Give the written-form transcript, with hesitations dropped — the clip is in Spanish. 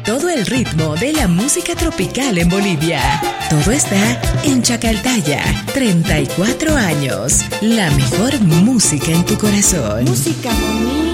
todo el ritmo de la música tropical en Bolivia. Todo está en Chacaltaya. 34 años. La mejor música en tu corazón. Música bonita.